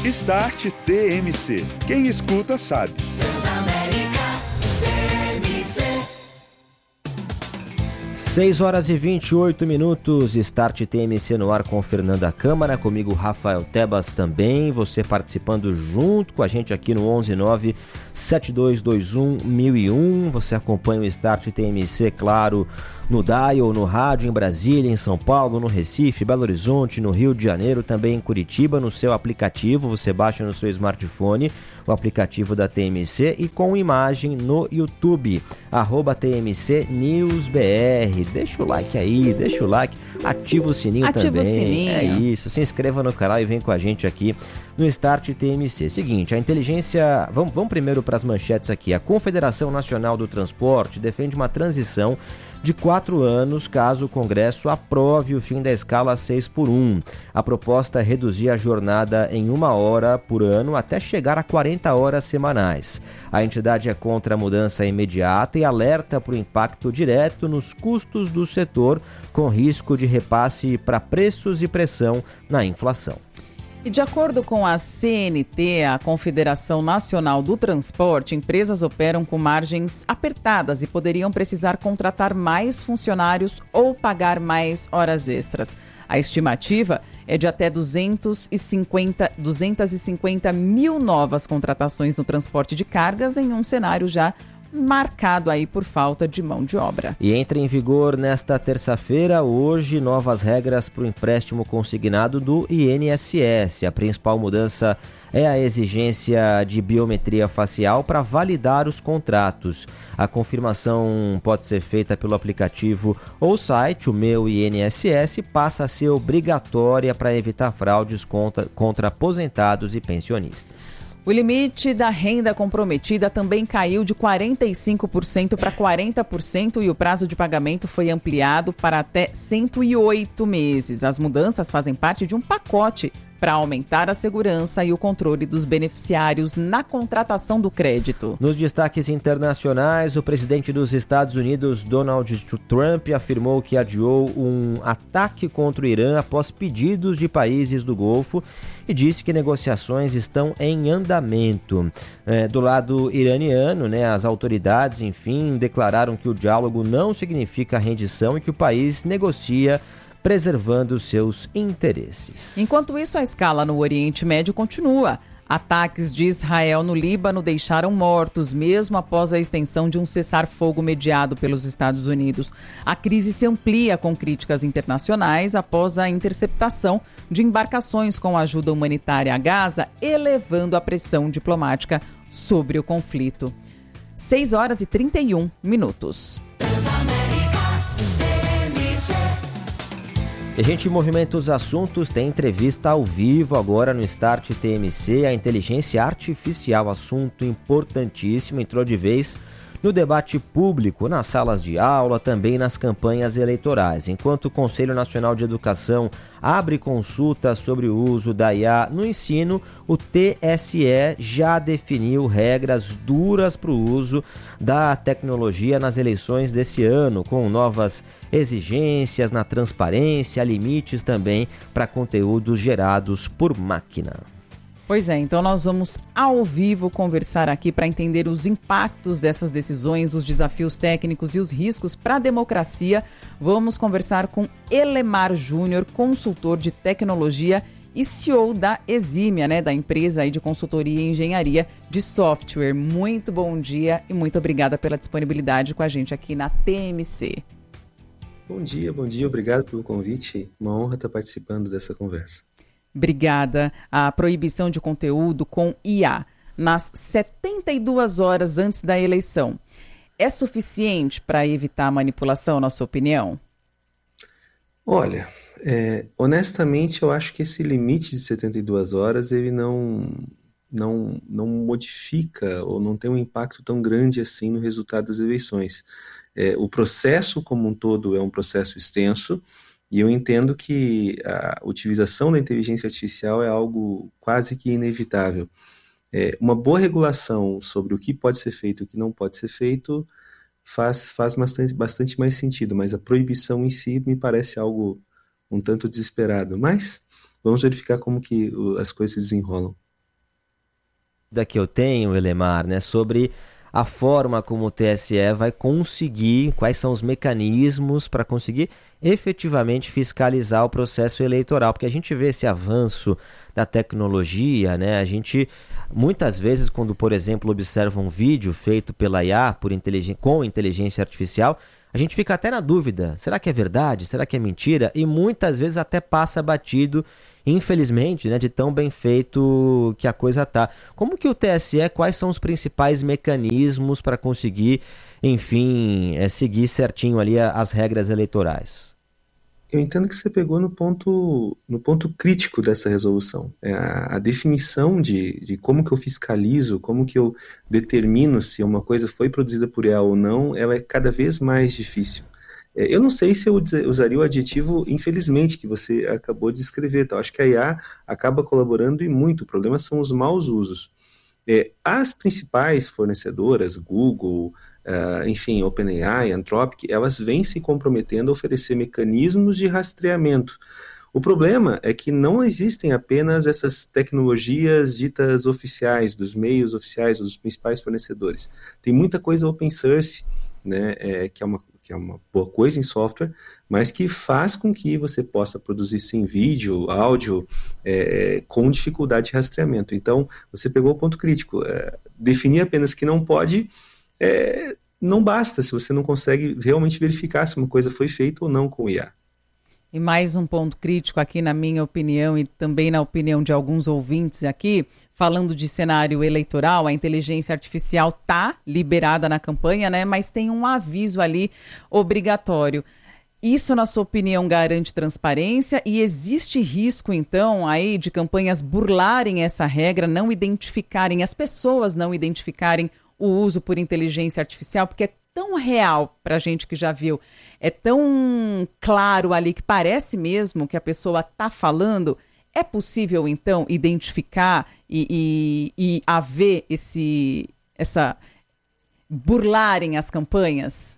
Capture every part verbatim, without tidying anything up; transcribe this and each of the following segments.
Start T M C. Quem escuta sabe. seis horas e vinte e oito minutos, Start T M C no ar com Fernanda Câmara, comigo Rafael Tebas também, você participando junto com a gente aqui no onze nove sete dois dois um um zero zero um, você acompanha o Start T M C, claro, no dial, no rádio em Brasília, em São Paulo, no Recife, Belo Horizonte, no Rio de Janeiro, também em Curitiba, no seu aplicativo, você baixa no seu smartphone o aplicativo da T M C e com imagem no YouTube, arroba T M C News B R. Deixa o like aí, deixa o like, ativa o sininho ativa também. O sininho. É isso, se inscreva no canal e vem com a gente aqui no Start T M C. Seguinte, a inteligência... Vamos, vamos primeiro para as manchetes aqui. A Confederação Nacional do Transporte defende uma transição de quatro anos caso o Congresso aprove o fim da escala seis por um. A proposta é reduzir a jornada em uma hora por ano até chegar a quarenta horas semanais. A entidade é contra a mudança imediata e alerta para o impacto direto nos custos do setor, com risco de repasse para preços e pressão na inflação. E de acordo com a C N T, a Confederação Nacional do Transporte, empresas operam com margens apertadas e poderiam precisar contratar mais funcionários ou pagar mais horas extras. A estimativa é de até duzentos e cinquenta, duzentas e cinquenta mil novas contratações no transporte de cargas em um cenário já marcado aí por falta de mão de obra. E entra em vigor nesta terça-feira, hoje, novas regras para o empréstimo consignado do I N S S. A principal mudança é a exigência de biometria facial para validar os contratos. A confirmação pode ser feita pelo aplicativo ou site. O Meu I N S S passa a ser obrigatória para evitar fraudes contra, contra aposentados e pensionistas. O limite da renda comprometida também caiu de quarenta e cinco por cento para quarenta por cento e o prazo de pagamento foi ampliado para até cento e oito meses. As mudanças fazem parte de um pacote para aumentar a segurança e o controle dos beneficiários na contratação do crédito. Nos destaques internacionais, o presidente dos Estados Unidos, Donald Trump, afirmou que adiou um ataque contra o Irã após pedidos de países do Golfo e disse que negociações estão em andamento. É, do lado iraniano, né, as autoridades, enfim, declararam que o diálogo não significa rendição e que o país negocia preservando seus interesses. Enquanto isso, a escala no Oriente Médio continua. Ataques de Israel no Líbano deixaram mortos, mesmo após a extensão de um cessar-fogo mediado pelos Estados Unidos. A crise se amplia com críticas internacionais após a interceptação de embarcações com ajuda humanitária a Gaza, elevando a pressão diplomática sobre o conflito. seis horas e trinta e um minutos. A gente movimenta os assuntos, tem entrevista ao vivo agora no Start T M C, a inteligência artificial, assunto importantíssimo, entrou de vez no debate público, nas salas de aula, também nas campanhas eleitorais. Enquanto o Conselho Nacional de Educação abre consulta sobre o uso da I A no ensino, o T S E já definiu regras duras para o uso da tecnologia nas eleições desse ano, com novas exigências na transparência, limites também para conteúdos gerados por máquina. Pois é, então nós vamos ao vivo conversar aqui para entender os impactos dessas decisões, os desafios técnicos e os riscos para a democracia. Vamos conversar com Elemar Júnior, consultor de tecnologia e C E O da Exímia, né, da empresa aí de consultoria e engenharia de software. Muito bom dia e muito obrigada pela disponibilidade com a gente aqui na T M C. Bom dia, bom dia, obrigado pelo convite. Uma honra estar participando dessa conversa. Obrigada. A proibição de conteúdo com I A nas setenta e duas horas antes da eleição é suficiente para evitar a manipulação, na sua opinião? Olha, é, honestamente, eu acho que esse limite de setenta e duas horas ele não, não, não modifica ou não tem um impacto tão grande assim no resultado das eleições. É, o processo como um todo é um processo extenso. E eu entendo que a utilização da inteligência artificial é algo quase que inevitável. É, uma boa regulação sobre o que pode ser feito e o que não pode ser feito faz, faz bastante, bastante mais sentido, mas a proibição em si me parece algo um tanto desesperado. Mas vamos verificar como que as coisas se desenrolam. que eu tenho, Elemar, né, sobre a forma como o T S E vai conseguir, quais são os mecanismos para conseguir efetivamente fiscalizar o processo eleitoral, porque a gente vê esse avanço da tecnologia, né? A gente, muitas vezes, quando, por exemplo, observa um vídeo feito pela I A, por inteligen- com inteligência artificial, a gente fica até na dúvida, será que é verdade? Será que é mentira? E muitas vezes até passa batido, infelizmente, né, de tão bem feito que a coisa tá. Como que o T S E, quais são os principais mecanismos para conseguir, enfim, é, seguir certinho ali a, as regras eleitorais? Eu entendo que você pegou no ponto, no ponto crítico dessa resolução. É a, a definição de, de como que eu fiscalizo, como que eu determino se uma coisa foi produzida por I A ou não, ela é cada vez mais difícil. É, eu não sei se eu usaria o adjetivo infelizmente que você acabou de escrever. Tá? Eu acho que a I A acaba colaborando e muito. O problema são os maus usos. É, as principais fornecedoras, Google, uh, enfim, OpenAI, Anthropic, elas vêm se comprometendo a oferecer mecanismos de rastreamento. O problema é que não existem apenas essas tecnologias ditas oficiais, dos meios oficiais, dos principais fornecedores. Tem muita coisa open source, né, é, que é uma que é uma boa coisa em software, mas que faz com que você possa produzir sim vídeo, áudio, é, com dificuldade de rastreamento. Então, você pegou o ponto crítico. É, definir apenas que não pode, é, não basta se você não consegue realmente verificar se uma coisa foi feita ou não com I A. E mais um ponto crítico aqui, na minha opinião, e também na opinião de alguns ouvintes aqui, falando de cenário eleitoral, a inteligência artificial está liberada na campanha, né? Mas tem um aviso ali obrigatório. Isso, na sua opinião, garante transparência e existe risco, então, aí de campanhas burlarem essa regra, não identificarem, as pessoas não identificarem o uso por inteligência artificial, porque é tão real para a gente que já viu, é tão claro ali que parece mesmo que a pessoa está falando. É possível, então, identificar e, e, e haver esse, essa burlarem as campanhas?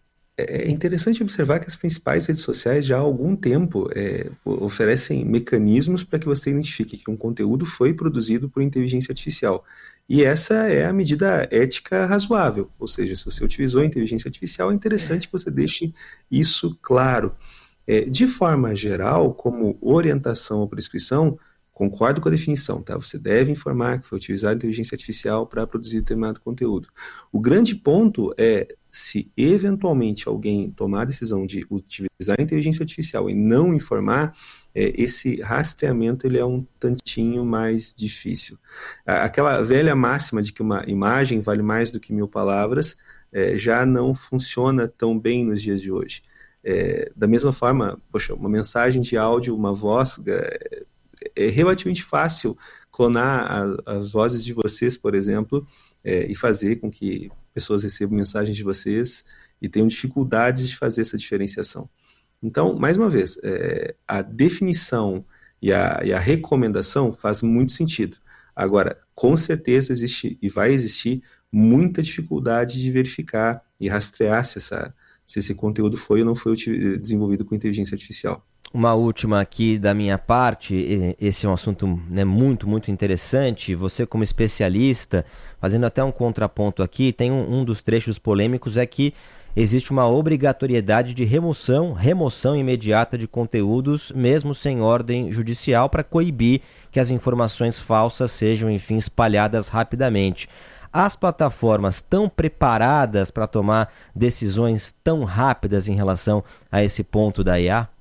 É interessante observar que as principais redes sociais já há algum tempo é, oferecem mecanismos para que você identifique que um conteúdo foi produzido por inteligência artificial. E essa é a medida ética razoável, ou seja, se você utilizou a inteligência artificial, é interessante que você deixe isso claro. É, de forma geral, como orientação ou prescrição, concordo com a definição, tá? Você deve informar que foi utilizada a inteligência artificial para produzir determinado conteúdo. O grande ponto é, se eventualmente alguém tomar a decisão de utilizar a inteligência artificial e não informar, é, esse rastreamento ele é um tantinho mais difícil. Aquela velha máxima de que uma imagem vale mais do que mil palavras é, já não funciona tão bem nos dias de hoje. É, da mesma forma, poxa, uma mensagem de áudio, uma voz, é, é relativamente fácil clonar a, as vozes de vocês, por exemplo, é, e fazer com que pessoas recebam mensagens de vocês e tenham dificuldades de fazer essa diferenciação. Então, mais uma vez, é, a definição e a, e a recomendação faz muito sentido. Agora, com certeza existe e vai existir muita dificuldade de verificar e rastrear se, essa, se esse conteúdo foi ou não foi desenvolvido com inteligência artificial. Uma última aqui da minha parte, esse é um assunto, né, muito, muito interessante. Você, como especialista, fazendo até um contraponto aqui, tem um, um dos trechos polêmicos é que existe uma obrigatoriedade de remoção, remoção imediata de conteúdos, mesmo sem ordem judicial, para coibir que as informações falsas sejam, enfim, espalhadas rapidamente. As plataformas estão preparadas para tomar decisões tão rápidas em relação a esse ponto da I A?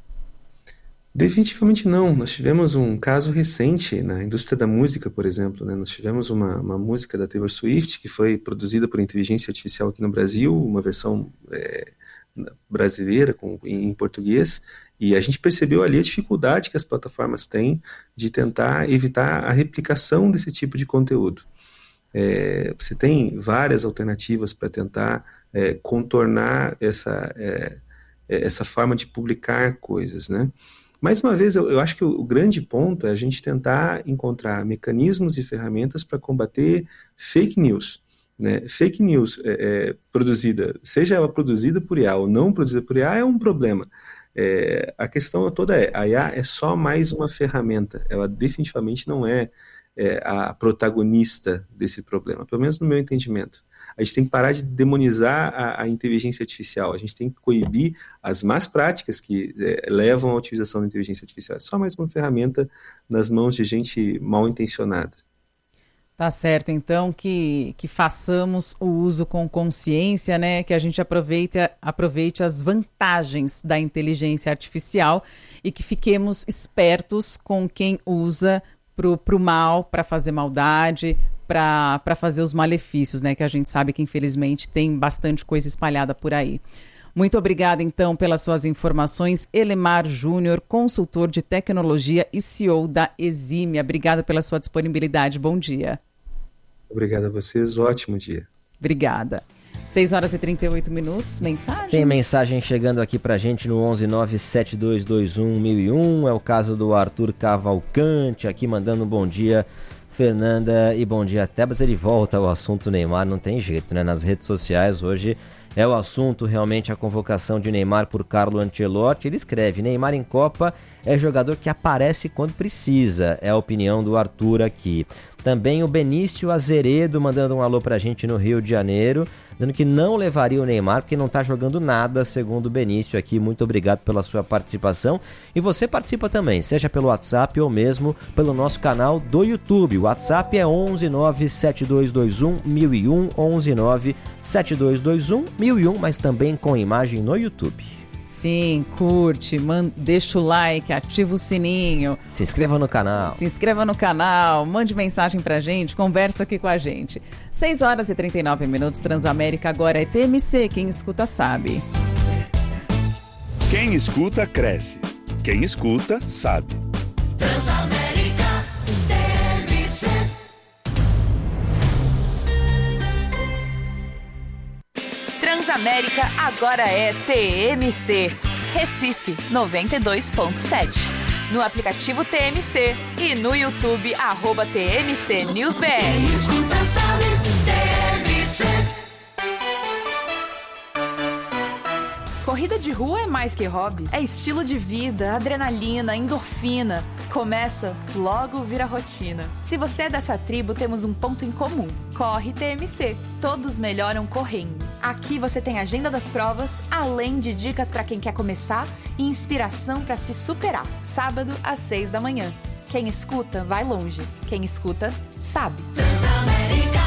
Definitivamente não. Nós tivemos um caso recente na indústria da música, por exemplo, né? Nós tivemos uma, uma música da Taylor Swift que foi produzida por inteligência artificial aqui no Brasil, uma versão é, brasileira com, em, em português, e a gente percebeu ali a dificuldade que as plataformas têm de tentar evitar a replicação desse tipo de conteúdo. É, você tem várias alternativas para tentar é, contornar essa, é, essa forma de publicar coisas, né? Mais uma vez, eu, eu acho que o, o grande ponto é a gente tentar encontrar mecanismos e ferramentas para combater fake news. Né? Fake news é, é, produzida, seja ela produzida por I A ou não produzida por I A, é um problema. É, a questão toda é, a I A é só mais uma ferramenta, ela definitivamente não é, é, a protagonista desse problema, pelo menos no meu entendimento. A gente tem que parar de demonizar a, a inteligência artificial, a gente tem que coibir as más práticas que é, levam à utilização da inteligência artificial. É só mais uma ferramenta nas mãos de gente mal intencionada. Tá certo, então, que, que façamos o uso com consciência, né? Que a gente aproveite, aproveite as vantagens da inteligência artificial e que fiquemos espertos com quem usa pro, pro mal, para fazer maldade, para fazer os malefícios, né? Que a gente sabe que, infelizmente, tem bastante coisa espalhada por aí. Muito obrigada, então, pelas suas informações. Elemar Júnior, consultor de tecnologia e C E O da Exímia. Obrigada pela sua disponibilidade. Bom dia. Obrigado a vocês. Ótimo dia. Obrigada. seis horas e trinta e oito minutos. Mensagens? Tem mensagem chegando aqui pra gente no onze nove sete dois dois um mil e um. É o caso do Arthur Cavalcante aqui mandando um bom dia, Fernanda, e bom dia, Tebas. Ele volta ao assunto Neymar, não tem jeito, né? Nas redes sociais hoje é o assunto realmente a convocação de Neymar por Carlo Ancelotti. Ele escreve: Neymar em Copa é jogador que aparece quando precisa. É a opinião do Arthur aqui. Também o Benício Azeredo mandando um alô pra gente no Rio de Janeiro, dizendo que não levaria o Neymar porque não tá jogando nada, segundo o Benício aqui. Muito obrigado pela sua participação. E você participa também, seja pelo WhatsApp ou mesmo pelo nosso canal do YouTube. O WhatsApp é onze nove sete dois dois um mil e um, onze nove sete dois dois um mil e um, mas também com imagem no YouTube. Sim, curte, manda, deixa o like, ativa o sininho. Se inscreva no canal. Se inscreva no canal, mande mensagem pra gente, conversa aqui com a gente. seis horas e trinta e nove minutos, Transamérica agora é T M C, quem escuta sabe. Quem escuta, cresce. Quem escuta, sabe. Transamérica T M C. Transamérica agora é T M C. Recife noventa e dois ponto sete. No aplicativo T M C e no YouTube, arroba T M C News B R. Quem escuta sabe, T M C. Corrida de rua é mais que hobby. É estilo de vida, adrenalina, endorfina. Começa, logo vira rotina. Se você é dessa tribo, temos um ponto em comum. Corre T M C. Todos melhoram correndo. Aqui você tem a agenda das provas, além de dicas para quem quer começar e inspiração para se superar. Sábado, às seis da manhã. Quem escuta, vai longe. Quem escuta, sabe. Transamérica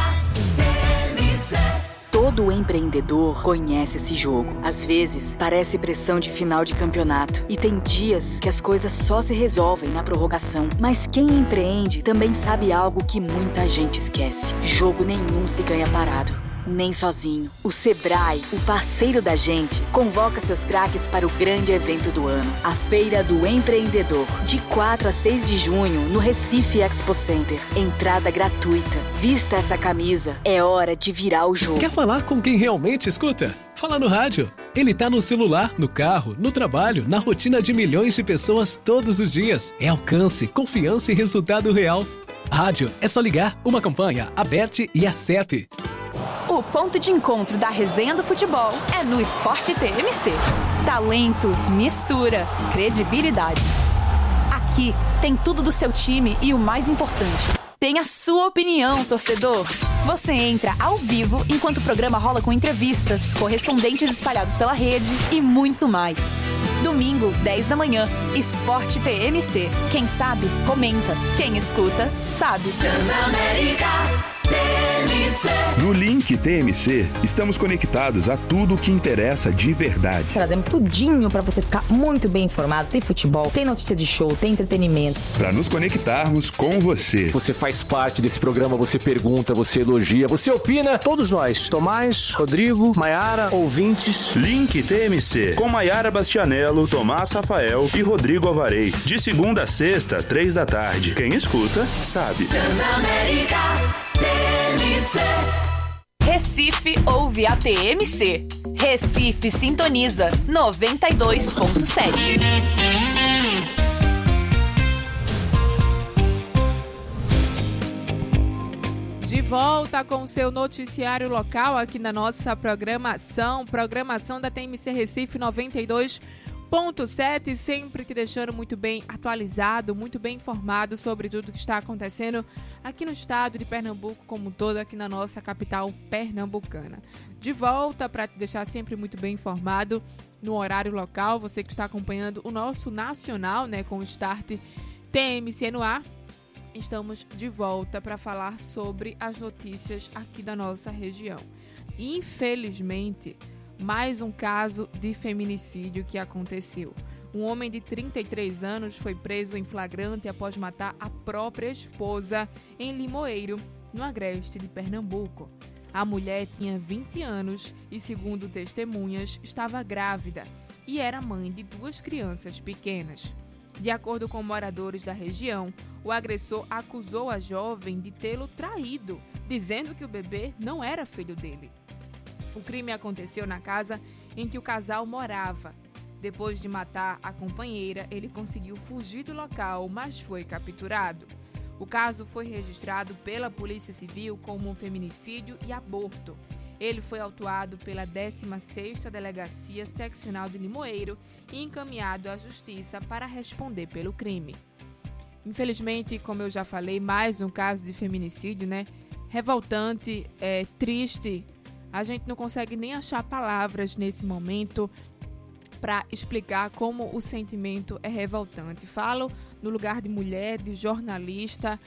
T M C. Todo empreendedor conhece esse jogo. Às vezes, parece pressão de final de campeonato. E tem dias que as coisas só se resolvem na prorrogação. Mas quem empreende também sabe algo que muita gente esquece. Jogo nenhum se ganha parado, nem sozinho. O Sebrae, o parceiro da gente, convoca seus craques para o grande evento do ano, a Feira do Empreendedor, de quatro a seis de junho, no Recife Expo Center. Entrada gratuita. Vista essa camisa, é hora de virar o jogo. Quer falar com quem realmente escuta? Fala no rádio. Ele tá no celular, no carro, no trabalho, na rotina de milhões de pessoas todos os dias. É alcance, confiança e resultado real. Rádio, é só ligar. Uma campanha, Aberte e Acerte. O ponto de encontro da resenha do futebol é no Esporte T M C. Talento, mistura, credibilidade. Aqui tem tudo do seu time e o mais importante, tem a sua opinião, torcedor. Você entra ao vivo enquanto o programa rola com entrevistas, correspondentes espalhados pela rede e muito mais. Domingo, dez da manhã, Esporte T M C. Quem sabe, comenta. Quem escuta, sabe. Transamérica T M C. No Link T M C, estamos conectados a tudo o que interessa de verdade. Trazemos tudinho para você ficar muito bem informado. Tem futebol, tem notícia de show, tem entretenimento. Para nos conectarmos com você. Você faz parte desse programa, você pergunta, você elogia, você opina. Todos nós, Tomás, Rodrigo, Maiara, ouvintes. Link T M C, com Maiara Bastianello, Tomás Rafael e Rodrigo Alvarez. De segunda a sexta, três da tarde. Quem escuta, sabe. Transamérica T M C. Recife ouve a T M C. Recife sintoniza noventa e dois ponto sete. De volta com o seu noticiário local aqui na nossa programação, programação da T M C Recife noventa e dois Ponto sete, sempre te deixando muito bem atualizado, muito bem informado sobre tudo que está acontecendo aqui no estado de Pernambuco, como um todo, aqui na nossa capital pernambucana. De volta para te deixar sempre muito bem informado no horário local, você que está acompanhando o nosso Nacional, né, com o Start T M C no ar. Estamos de volta para falar sobre as notícias aqui da nossa região. Infelizmente, mais um caso de feminicídio que aconteceu. Um homem de trinta e três anos foi preso em flagrante após matar a própria esposa em Limoeiro, no agreste de Pernambuco. A mulher tinha vinte anos e, segundo testemunhas, estava grávida e era mãe de duas crianças pequenas. De acordo com moradores da região, o agressor acusou a jovem de tê-lo traído, dizendo que o bebê não era filho dele. O crime aconteceu na casa em que o casal morava. Depois de matar a companheira, ele conseguiu fugir do local, mas foi capturado. O caso foi registrado pela Polícia Civil como um feminicídio e aborto. Ele foi autuado pela décima sexta Delegacia Seccional de Limoeiro e encaminhado à Justiça para responder pelo crime. Infelizmente, como eu já falei, mais um caso de feminicídio, né? Revoltante, é, triste. A gente não consegue nem achar palavras nesse momento para explicar como o sentimento é revoltante. Falo no lugar de mulher, de jornalista.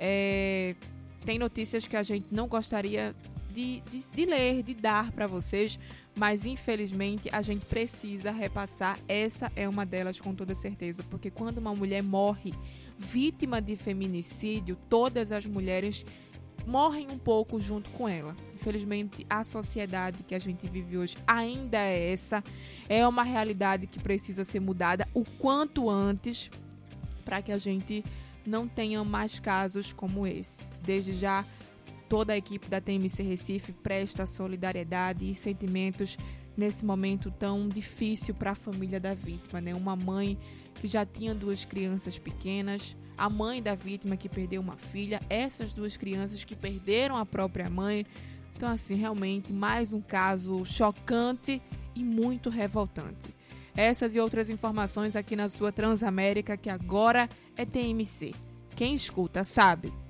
É, tem notícias que a gente não gostaria de, de, de ler, de dar para vocês, mas infelizmente a gente precisa repassar. Essa é uma delas com toda certeza, porque quando uma mulher morre vítima de feminicídio, todas as mulheres morrem um pouco junto com ela. Infelizmente, a sociedade que a gente vive hoje ainda é essa. É uma realidade que precisa ser mudada o quanto antes para que a gente não tenha mais casos como esse. Desde já, toda a equipe da T M C Recife presta solidariedade e sentimentos nesse momento tão difícil para a família da vítima, né? Uma mãe que já tinha duas crianças pequenas, a mãe da vítima que perdeu uma filha, essas duas crianças que perderam a própria mãe. Então, assim, realmente mais um caso chocante e muito revoltante. Essas e outras informações aqui na sua Transamérica, que agora é T M C. Quem escuta sabe.